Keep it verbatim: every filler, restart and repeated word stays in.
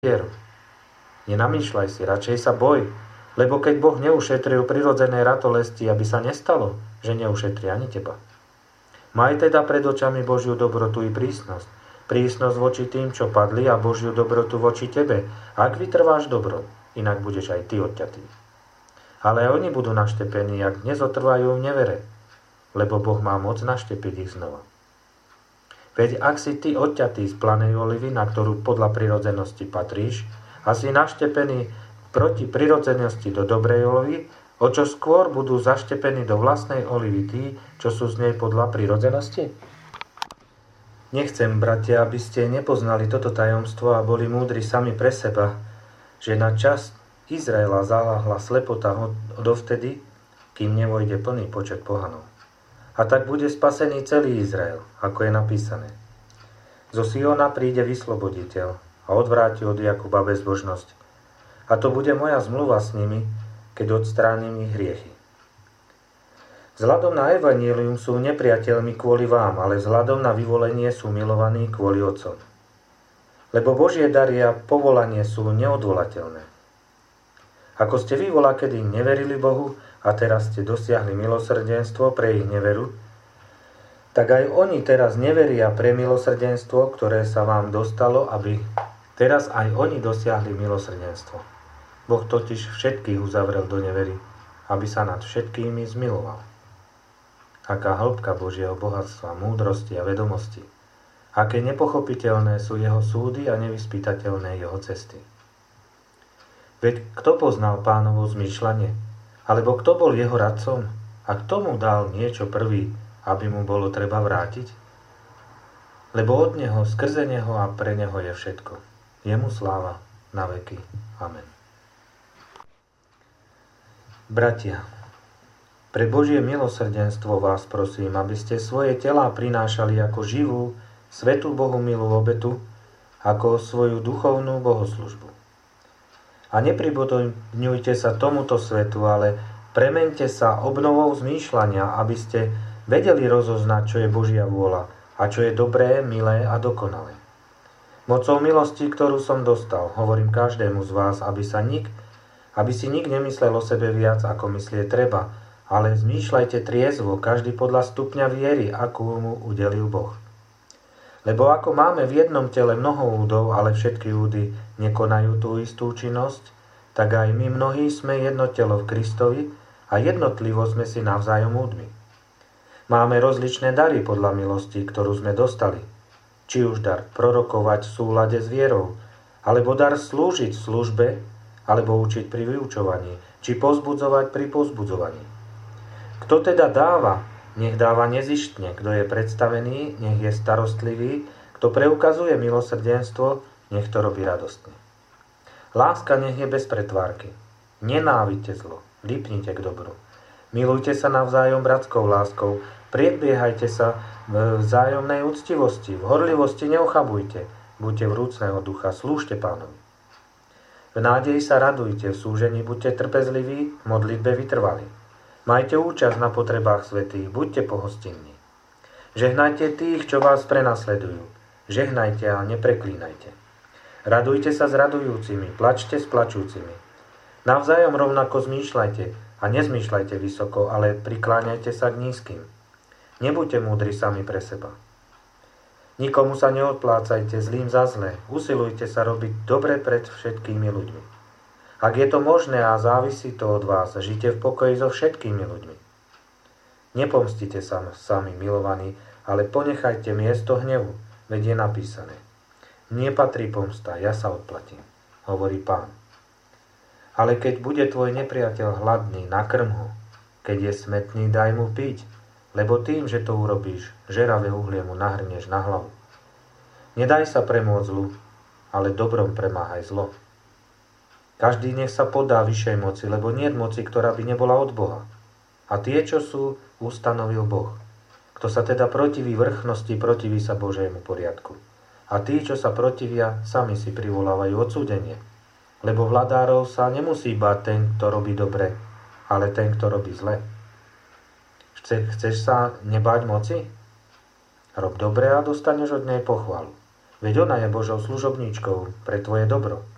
vieru. Nenamýšľaj si, radšej sa boj, lebo keď Boh neušetril prirodzené ratolesti, aby sa nestalo, že neušetrí ani teba. Maj teda pred očami Božiu dobrotu i prísnosť. Prísnosť voči tým, čo padli, a Božiu dobrotu voči tebe, ak vytrváš dobro, inak budeš aj ty odťatý. Ale aj oni budú naštepení, ak nezotrvajú v nevere, lebo Boh má moc naštepiť ich znova. Veď ak si ty odťatý z planej olivy, na ktorú podľa prirodzenosti patríš, a si naštepený proti prirodzenosti do dobrej olivy, o čo skôr budú zaštepení do vlastnej olivy tí, čo sú z nej podľa prirodzenosti? Nechcem, bratia, aby ste nepoznali toto tajomstvo a boli múdri sami pre seba, že na čas Izraela zaláhla slepota dovtedy, kým nevojde plný počet pohanov. A tak bude spasený celý Izrael, ako je napísané. Zo Siona príde vysloboditeľ a odvráti od Jakuba bezbožnosť. A to bude moja zmluva s nimi, keď odstránim ich hriechy. Vzhľadom na evanjelium sú nepriateľmi kvôli vám, ale vzhľadom na vyvolenie sú milovaní kvôli Otcom. Lebo Božie dary a povolanie sú neodvolateľné. Ako ste vy voľakedy neverili Bohu a teraz ste dosiahli milosrdenstvo pre ich neveru, tak aj oni teraz neveria pre milosrdenstvo, ktoré sa vám dostalo, aby teraz aj oni dosiahli milosrdenstvo. Boh totiž všetkých uzavrel do nevery, aby sa nad všetkými zmiloval. Aká hĺbka Božieho bohatstva, múdrosti a vedomosti. Aké nepochopiteľné sú jeho súdy a nevyspytateľné jeho cesty. Veď kto poznal Pánovo zmýšľanie? Alebo kto bol jeho radcom? A kto mu dal niečo prvý, aby mu bolo treba vrátiť? Lebo od neho, skrze neho a pre neho je všetko. Jemu sláva na veky. Amen. Bratia, pre Božie milosrdenstvo vás prosím, aby ste svoje telá prinášali ako živú, svätú Bohu milú obetu, ako svoju duchovnú bohoslužbu. A nepripodobňujte sa tomuto svetu, ale premente sa obnovou zmýšľania, aby ste vedeli rozoznať, čo je Božia vôľa a čo je dobré, milé a dokonalé. Mocou milosti, ktorú som dostal, hovorím každému z vás, aby sa nik, aby si nik nemyslel o sebe viac, ako myslieť treba, ale zmýšľajte triezvo, každý podľa stupňa viery, akú mu udelil Boh. Lebo ako máme v jednom tele mnoho údov, ale všetky údy nekonajú tú istú činnosť, tak aj my mnohí sme jedno telo v Kristovi a jednotlivo sme si navzájom údmi. Máme rozličné dary podľa milosti, ktorú sme dostali. Či už dar prorokovať v súlade s vierou, alebo dar slúžiť v službe, alebo učiť pri vyučovaní, či pozbudzovať pri pozbudzovaní. Kto teda dáva, nech dáva nezištne, kto je predstavený, nech je starostlivý, kto preukazuje milosrdenstvo, nech to robí radostne. Láska nech je bez pretvárky. Nenávidte zlo, lipnite k dobru. Milujte sa navzájom bratskou láskou, predbiehajte sa v vzájomnej úctivosti, v horlivosti neochabujte, buďte vrúcneho ducha, slúžte Pánovi. V nádeji sa radujte, v súžení buďte trpezliví, v modlitbe vytrvalí. Majte účasť na potrebách svätých, buďte pohostinní. Žehnajte tých, čo vás prenasledujú. Žehnajte a nepreklínajte. Radujte sa s radujúcimi, plačte s plačúcimi. Navzájom rovnako zmýšľajte a nezmýšľajte vysoko, ale prikláňajte sa k nízkym. Nebuďte múdri sami pre seba. Nikomu sa neodplácajte zlým za zlé, usilujte sa robiť dobre pred všetkými ľuďmi. Ak je to možné a závisí to od vás, žite v pokoji so všetkými ľuďmi. Nepomstite sa sami, milovaní, ale ponechajte miesto hnevu, veď je napísané. Mne patrí pomsta, ja sa odplatím, hovorí Pán. Ale keď bude tvoj nepriateľ hladný, nakrm ho. Keď je smätný, daj mu piť, lebo tým, že to urobíš, žeravé uhlie mu nahrnieš na hlavu. Nedaj sa premôcť zlu, ale dobrom premáhaj zlo. Každý nech sa podá vyššej moci, lebo nie je moci, ktorá by nebola od Boha. A tie, čo sú, ustanovil Boh. Kto sa teda protiví vrchnosti, protiví sa Božiemu poriadku. A tí, čo sa protivia, sami si privolávajú odsúdenie. Lebo vladárov sa nemusí báť ten, kto robí dobre, ale ten, kto robí zle. Chce, chceš sa nebáť moci? Rob dobre a dostaneš od nej pochvalu. Veď ona je Božou služobníčkou pre tvoje dobro.